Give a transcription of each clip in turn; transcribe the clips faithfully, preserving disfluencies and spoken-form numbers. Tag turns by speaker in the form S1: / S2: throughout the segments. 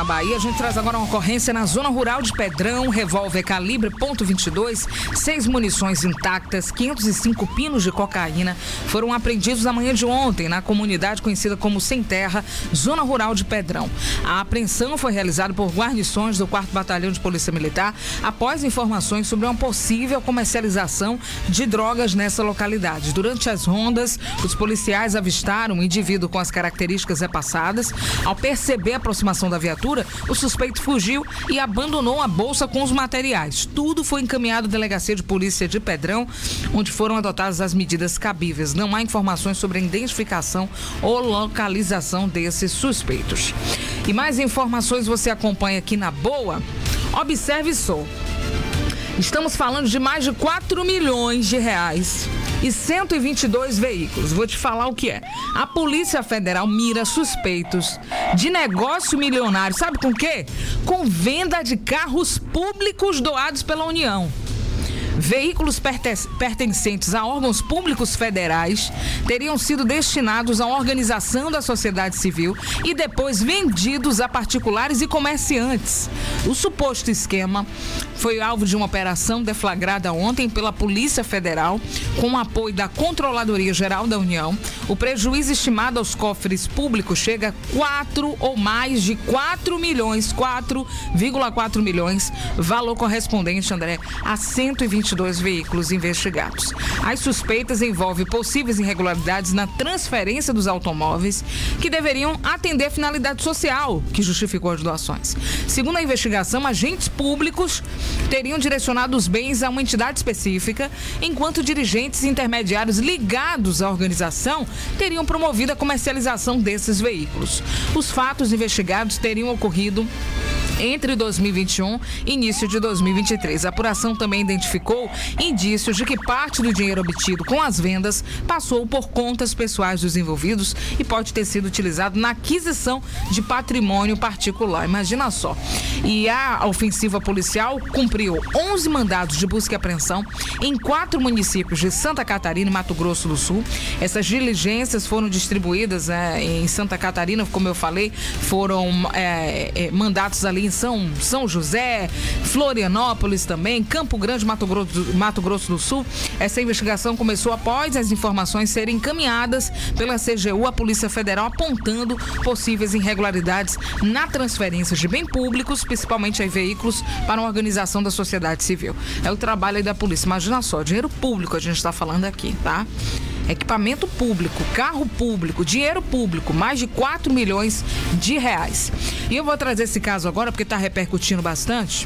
S1: na Bahia. A gente traz agora uma ocorrência na zona rural de Pedrão, revólver calibre ponto vinte e dois, seis munições intactas, quinhentos e cinco pinos de cocaína foram apreendidos na manhã de ontem na comunidade conhecida como Sem Terra, zona rural de Pedrão. A apreensão foi realizada por guarnições do quarto Batalhão de Polícia Militar após informações sobre uma possível comercialização de drogas nessa localidade. Durante as rondas, os policiais avistaram um indivíduo com as características repassadas. Ao perceber a aproximação da viatura, o suspeito fugiu e abandonou a bolsa com os materiais. Tudo foi encaminhado à Delegacia de Polícia de Pedrão, onde foram adotadas as medidas cabíveis. Não há informações sobre a identificação ou localização desses suspeitos. E mais informações você acompanha aqui na Boa. Observe só. Estamos falando de mais de quatro milhões de reais e cento e vinte e dois veículos. Vou te falar o que é. A Polícia Federal mira suspeitos de negócio milionário. Sabe com o quê? Com venda de carros públicos doados pela União. Veículos pertencentes a órgãos públicos federais teriam sido destinados a uma organização da sociedade civil e depois vendidos a particulares e comerciantes. O suposto esquema foi alvo de uma operação deflagrada ontem pela Polícia Federal com o apoio da Controladoria Geral da União. O prejuízo estimado aos cofres públicos chega a quatro ou mais de quatro milhões, quatro vírgula quatro milhões, valor correspondente, André, a cento e vinte e dois veículos investigados. As suspeitas envolvem possíveis irregularidades na transferência dos automóveis que deveriam atender a finalidade social que justificou as doações. Segundo a investigação, agentes públicos teriam direcionado os bens a uma entidade específica, enquanto dirigentes intermediários ligados à organização teriam promovido a comercialização desses veículos. Os fatos investigados teriam ocorrido entre dois mil e vinte e um e início de dois mil e vinte e três. A apuração também identificou indícios de que parte do dinheiro obtido com as vendas passou por contas pessoais dos envolvidos e pode ter sido utilizado na aquisição de patrimônio particular. Imagina só. E a ofensiva policial cumpriu onze mandados de busca e apreensão em quatro municípios de Santa Catarina e Mato Grosso do Sul. Essas diligências foram distribuídas é, em Santa Catarina, como eu falei, foram é, é, mandatos ali em São, São José, Florianópolis também, Campo Grande, Mato Grosso, Mato Grosso do Sul. Essa investigação começou após as informações serem encaminhadas pela C G U à Polícia Federal, apontando possíveis irregularidades na transferência de bens públicos, principalmente em veículos, para uma organização da sociedade civil. É o trabalho aí da polícia. Imagina só, dinheiro público a gente está falando aqui, tá? Equipamento público, carro público, dinheiro público, mais de quatro milhões de reais. E eu vou trazer esse caso agora porque está repercutindo bastante.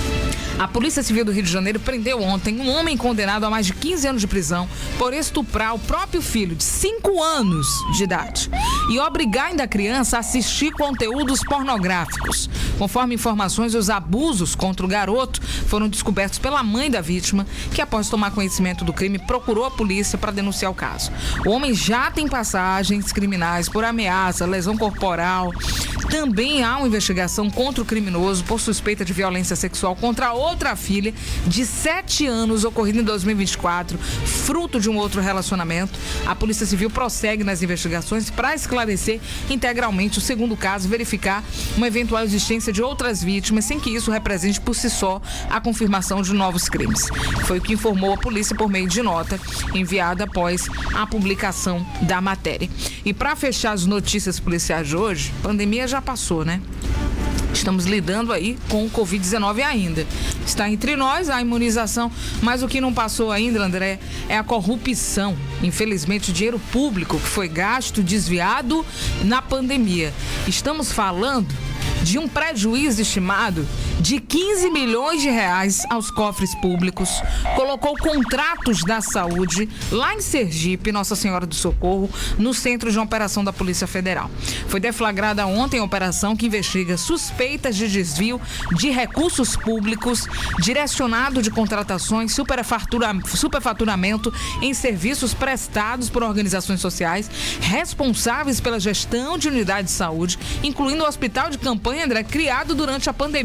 S1: A Polícia Civil do Rio de Janeiro prendeu ontem um homem condenado a mais de quinze anos de prisão por estuprar o próprio filho de cinco anos de idade e obrigar ainda a criança a assistir conteúdos pornográficos. Conforme informações, os abusos contra o garoto foram descobertos pela mãe da vítima, que após tomar conhecimento do crime procurou a polícia para denunciar o caso. O homem já tem passagens criminais por ameaça, lesão corporal. Também há uma investigação contra o criminoso por suspeita de violência sexual contra outra filha de sete anos, ocorrida em dois mil e vinte e quatro, fruto de um outro relacionamento. A Polícia Civil prossegue nas investigações para esclarecer integralmente o segundo caso, verificar uma eventual existência de outras vítimas, sem que isso represente por si só a confirmação de novos crimes. Foi o que informou a polícia por meio de nota enviada após a publicação da matéria. E para fechar as notícias policiais de hoje, a pandemia já passou, né? Estamos lidando aí com o covid dezenove ainda. Está entre nós a imunização, mas o que não passou ainda, André, é a corrupção. Infelizmente, o dinheiro público que foi gasto, desviado na pandemia. Estamos falando de um prejuízo estimado de quinze milhões de reais aos cofres públicos, colocou contratos da saúde lá em Sergipe, Nossa Senhora do Socorro, no centro de uma operação da Polícia Federal. Foi deflagrada ontem a operação que investiga suspeitas de desvio de recursos públicos, direcionado de contratações, superfatura, superfaturamento em serviços prestados por organizações sociais responsáveis pela gestão de unidades de saúde, incluindo o hospital de campanha, André, criado durante a pandemia da covid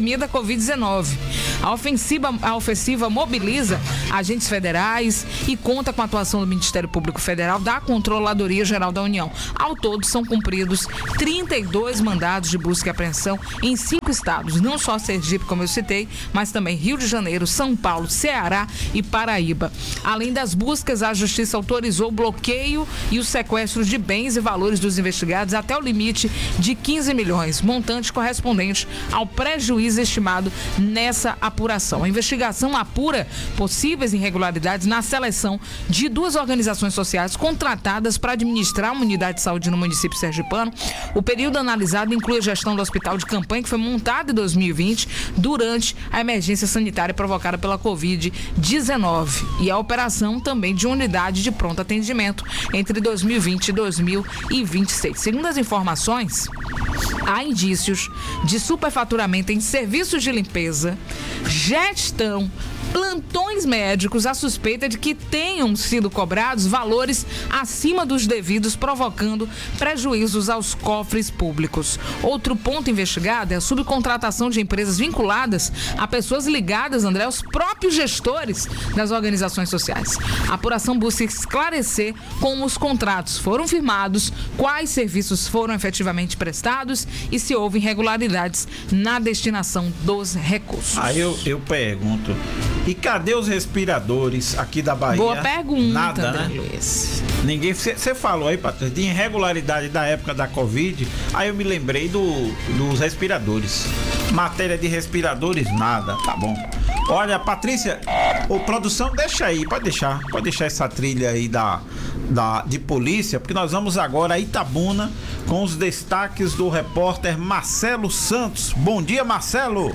S1: covid dezenove. A ofensiva, a ofensiva mobiliza agentes federais e conta com a atuação do Ministério Público Federal, da Controladoria Geral da União. Ao todo, são cumpridos trinta e dois mandados de busca e apreensão em cinco estados, não só Sergipe, como eu citei, mas também Rio de Janeiro, São Paulo, Ceará e Paraíba. Além das buscas, a Justiça autorizou o bloqueio e o sequestro de bens e valores dos investigados até o limite de quinze milhões, montante correspondente ao prejuízo estimado nessa apuração. A investigação apura possíveis irregularidades na seleção de duas organizações sociais contratadas para administrar uma unidade de saúde no município sergipano. O período analisado inclui a gestão do hospital de campanha, que foi montado em dois mil e vinte durante a emergência sanitária provocada pela covid dezenove, e a operação também de unidade de pronto atendimento entre dois mil e vinte e dois mil e vinte e seis. Segundo as informações, há indícios de superfaturamento em serviços de limpeza, gestão, plantões médicos, a suspeita de que tenham sido cobrados valores acima dos devidos, provocando prejuízos aos cofres públicos. Outro ponto investigado é a subcontratação de empresas vinculadas a pessoas ligadas, André, aos próprios gestores das organizações sociais. A apuração busca esclarecer como os contratos foram firmados, quais serviços foram efetivamente prestados e se houve irregularidades na destinação dos recursos.
S2: Aí eu, eu pergunto, e cadê os respiradores aqui da Bahia?
S1: Boa pergunta,
S2: Nada,
S1: André
S2: né?
S1: Luiz.
S2: Ninguém. Você falou aí, Patrícia, de irregularidade da época da Covid. Aí eu me lembrei do, dos respiradores. Matéria de respiradores, nada. Tá bom. Olha, Patrícia, ô, produção, deixa aí, pode deixar. Pode deixar essa trilha aí da, da, de polícia, porque nós vamos agora a Itabuna com os destaques do repórter Marcelo Santos. Bom dia, Marcelo.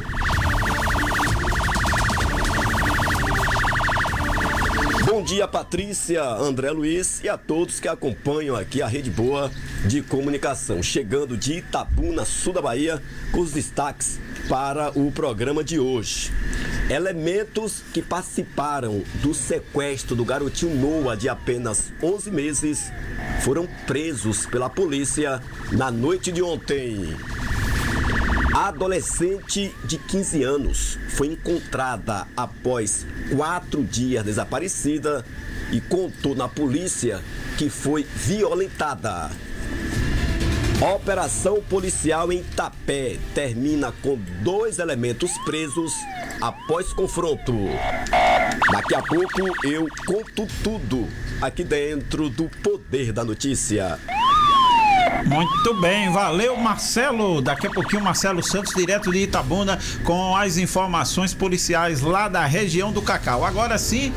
S3: Bom dia, Patrícia, André Luiz e a todos que acompanham aqui a Rede Boa de Comunicação. Chegando de Itabuna, sul da Bahia, com os destaques para o programa de hoje. Elementos que participaram do sequestro do garotinho Noah, de apenas onze meses, foram presos pela polícia na noite de ontem. A adolescente de quinze anos foi encontrada após quatro dias desaparecida e contou na polícia que foi violentada. A operação policial em Itapé termina com dois elementos presos após confronto. Daqui a pouco eu conto tudo aqui dentro do Poder da Notícia.
S2: Muito bem, valeu, Marcelo. Daqui a pouquinho Marcelo Santos, direto de Itabuna, com as informações policiais lá da região do Cacau. Agora sim,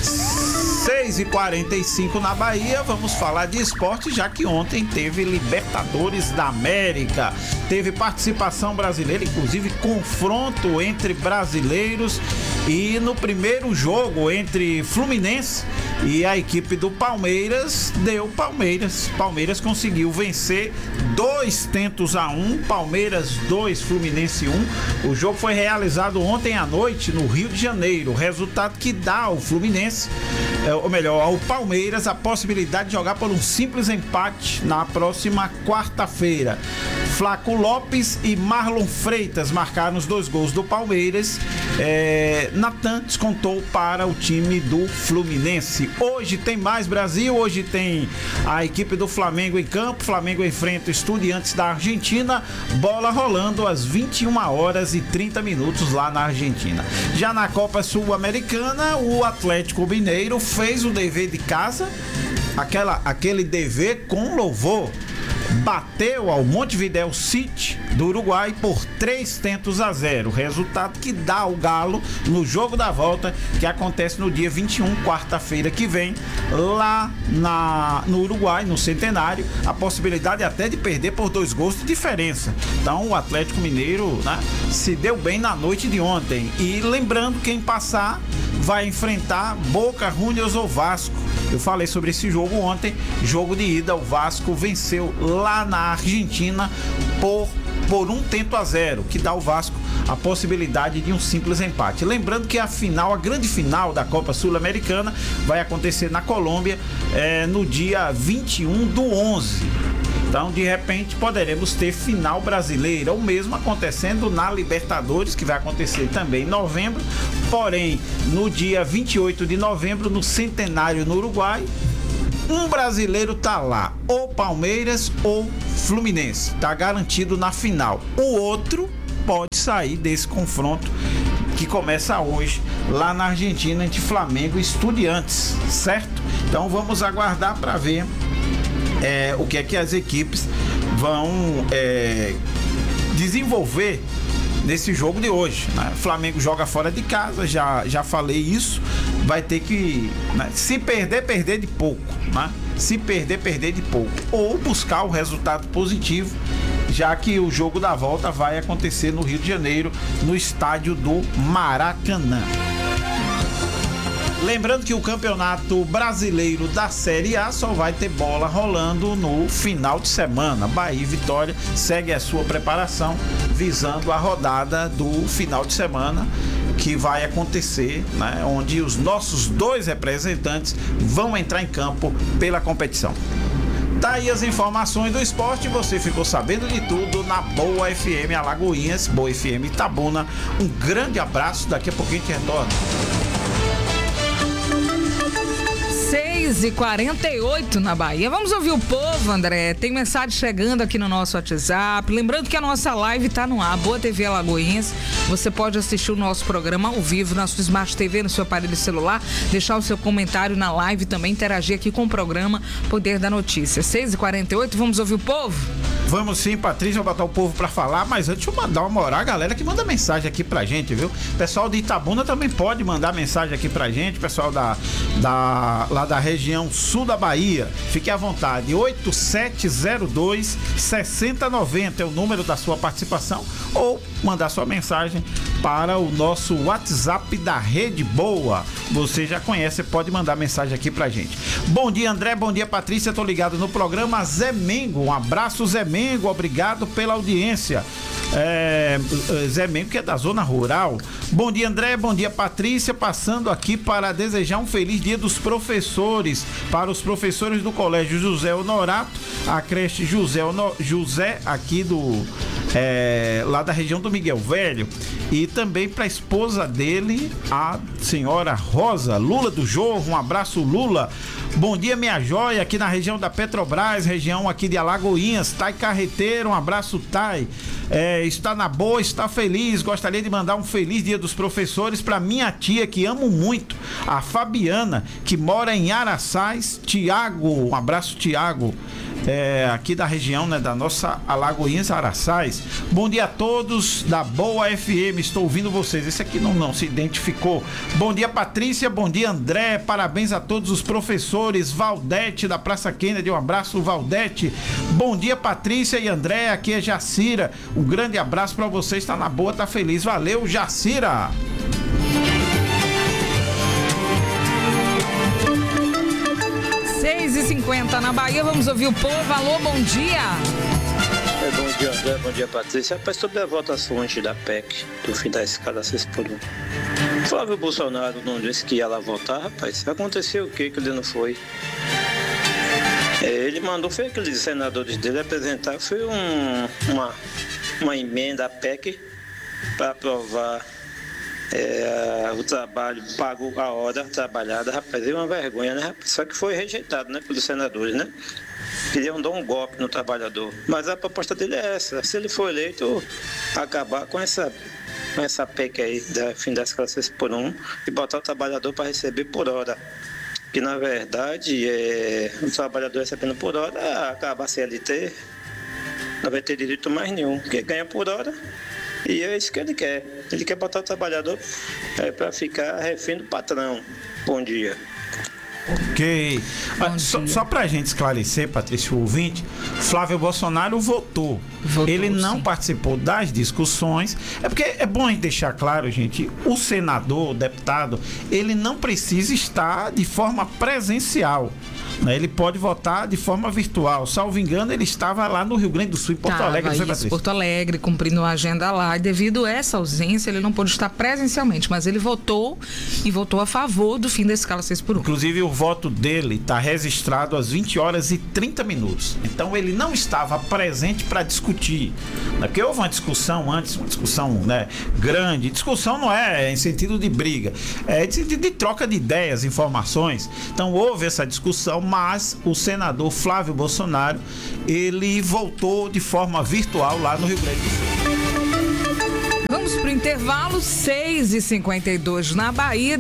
S2: seis e quarenta e cinco na Bahia, vamos falar de esporte, já que ontem teve Libertadores da América, teve participação brasileira, inclusive confronto entre brasileiros, e no primeiro jogo entre Fluminense e a equipe do Palmeiras, deu Palmeiras. Palmeiras conseguiu vencer dois tentos a um, Palmeiras dois, Fluminense um. O jogo foi realizado ontem à noite no Rio de Janeiro, resultado que dá ao Fluminense, ou melhor, ao Palmeiras, a possibilidade de jogar por um simples empate na próxima quarta-feira. Flaco Lopes e Marlon Freitas marcaram os dois gols do Palmeiras. É, Natan descontou para o time do Fluminense. Hoje tem mais Brasil, hoje tem a equipe do Flamengo em campo. Flamengo enfrenta o Estudiantes da Argentina, bola rolando às vinte e uma horas e trinta minutos lá na Argentina. Já na Copa Sul-Americana, o Atlético Mineiro fez o dever de casa, aquela, aquele dever com louvor. Bateu ao Montevideo City do Uruguai por três tentos a zero, resultado que dá o Galo no jogo da volta, que acontece no dia vinte e um, quarta-feira que vem, lá na, no Uruguai, no Centenário, a possibilidade até de perder por dois gols de diferença. Então o Atlético Mineiro, né, se deu bem na noite de ontem. E lembrando, quem passar vai enfrentar Boca Juniors ou Vasco. Eu falei sobre esse jogo ontem, jogo de ida, o Vasco venceu lá na Argentina por, por um tento a zero, que dá ao Vasco a possibilidade de um simples empate. Lembrando que a final, a grande final da Copa Sul-Americana vai acontecer na Colômbia, é, no dia vinte e um do onze. Então, de repente, poderemos ter final brasileira, o mesmo acontecendo na Libertadores, que vai acontecer também em novembro, porém, no dia vinte e oito de novembro, no Centenário, no Uruguai, um brasileiro tá lá, ou Palmeiras ou Fluminense, tá garantido na final. O outro pode sair desse confronto que começa hoje lá na Argentina entre Flamengo e Estudiantes, certo? Então vamos aguardar para ver é, o que é que as equipes vão é, desenvolver nesse jogo de hoje, né? Flamengo joga fora de casa, já, já falei isso, vai ter que, né? Se perder, perder de pouco, né? Se perder, perder de pouco, ou buscar o resultado positivo, já que o jogo da volta vai acontecer no Rio de Janeiro, no estádio do Maracanã. Lembrando que o Campeonato Brasileiro da Série A só vai ter bola rolando no final de semana. Bahia e Vitória segue a sua preparação visando a rodada do final de semana que vai acontecer, né, onde os nossos dois representantes vão entrar em campo pela competição. Tá aí as informações do esporte, você ficou sabendo de tudo na Boa F M Alagoinhas, Boa F M Itabuna. Um grande abraço, daqui a pouquinho a gente retorna.
S1: seis e quarenta e oito na Bahia. Vamos ouvir o povo, André. Tem mensagem chegando aqui no nosso WhatsApp. Lembrando que a nossa live tá no ar, Boa T V Alagoinhas. Você pode assistir o nosso programa ao vivo na sua Smart T V, no seu aparelho celular, deixar o seu comentário na live, também interagir aqui com o programa Poder da Notícia. seis e quarenta e oito, vamos ouvir o povo?
S2: Vamos sim, Patrícia, vou botar o povo pra falar, mas antes eu mandar uma moral, a galera que manda mensagem aqui pra gente, viu? Pessoal de Itabuna também pode mandar mensagem aqui pra gente, pessoal da, da, lá da região sul da Bahia, fique à vontade, oito sete zero dois, seis zero nove zero é o número da sua participação, ou mandar sua mensagem para o nosso WhatsApp da Rede Boa. Você já conhece, pode mandar mensagem aqui pra gente. Bom dia, André, bom dia, Patrícia, tô ligado no programa Zé Mengo, um abraço, Zé Mengo, obrigado pela audiência. É, Zé Mengo, que é da zona rural. Bom dia, André, bom dia, Patrícia, passando aqui para desejar um feliz dia dos professores, para os professores do Colégio José Honorato, a creche José, Honor, José aqui do é, lá da região do Miguel Velho, e também para a esposa dele, a senhora Rosa Lula do Jorro. Um abraço, Lula. Bom dia, minha joia, aqui na região da Petrobras, região aqui de Alagoinhas. Tai Carreteiro, um abraço, Tai. É, está na boa, está feliz. Gostaria de mandar um feliz dia dos professores para minha tia, que amo muito, a Fabiana, que mora em Araçás. Tiago, um abraço, Tiago. É, aqui da região, né, da nossa Alagoinhas, Araçás. Bom dia a todos da Boa F M, estou ouvindo vocês. Esse aqui não, não se identificou. Bom dia, Patrícia, bom dia, André, parabéns a todos os professores. Valdete da Praça Kennedy, um abraço, Valdete. Bom dia, Patrícia e André, aqui é Jacira, um grande abraço para vocês, tá na boa, tá feliz, valeu, Jacira.
S1: seis e cinquenta na Bahia, vamos ouvir o povo. Alô, bom dia.
S4: É, bom dia, André, bom dia, Patrícia. Rapaz, sobre a votação antes da P E C, do fim da escala seis por um. Flávio Bolsonaro não disse que ia lá votar, rapaz. Aconteceu o que que ele não foi? É, ele mandou, foi aqueles senadores dele apresentar, foi um, uma, uma emenda à P E C para aprovar É, o trabalho, pago a hora trabalhada, rapaz, é uma vergonha, né, rapaz? Só que foi rejeitado, né, pelos senadores, né? Queriam dar um golpe no trabalhador. Mas a proposta dele é essa: se ele for eleito, acabar com essa, com essa P E C aí, da fim das classes por um, e botar o trabalhador para receber por hora. Que na verdade, é, o trabalhador recebendo por hora, acaba a C L T, não vai ter direito mais nenhum, porque ganha por hora. E é isso que ele quer. Ele quer botar o trabalhador é, para ficar refém do patrão. Bom dia.
S2: Ok. Ah, só, só pra gente esclarecer, Patrícia, o ouvinte, Flávio Bolsonaro votou. votou Ele não sim. participou das discussões. É porque é bom a gente deixar claro, gente, o senador, o deputado, ele não precisa estar de forma presencial né, ele pode votar de forma virtual. Salvo engano, ele estava lá no Rio Grande do Sul, em Porto
S1: Tava,
S2: Alegre, não foi,
S1: isso,
S2: Patrícia?
S1: Porto Alegre, cumprindo a agenda lá. E devido a essa ausência, ele não pôde estar presencialmente, mas ele votou e votou a favor do fim da escala seis por um.
S2: Inclusive, o voto dele está registrado às vinte horas e trinta minutos. Então, ele não estava presente para discutir. Né? Porque houve uma discussão antes, uma discussão, né, grande. Discussão não é em sentido de briga, é de, de, de troca de ideias, informações. Então, houve essa discussão, mas o senador Flávio Bolsonaro, ele voltou de forma virtual lá no Rio Grande do Sul.
S1: Vamos para o intervalo, seis e cinquenta e dois na Bahia.